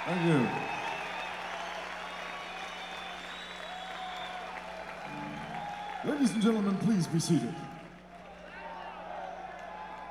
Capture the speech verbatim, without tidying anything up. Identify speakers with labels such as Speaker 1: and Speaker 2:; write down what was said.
Speaker 1: Thank you. Ladies and gentlemen, please be seated.